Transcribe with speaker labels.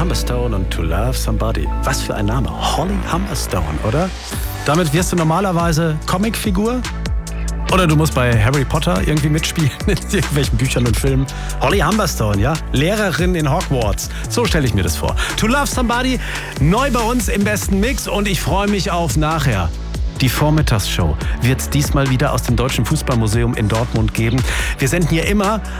Speaker 1: Humberstone und To Love Somebody. Was für ein Name. Holly Humberstone, oder? Damit wirst du normalerweise Comicfigur? Oder du musst bei Harry Potter irgendwie mitspielen in irgendwelchen Büchern und Filmen. Holly Humberstone, ja? Lehrerin in Hogwarts. So stelle ich mir das vor. To Love Somebody, neu bei uns im besten Mix und ich freue mich auf nachher. Die Vormittagsshow wird es diesmal wieder aus dem Deutschen Fußballmuseum in Dortmund geben. Wir senden hier immer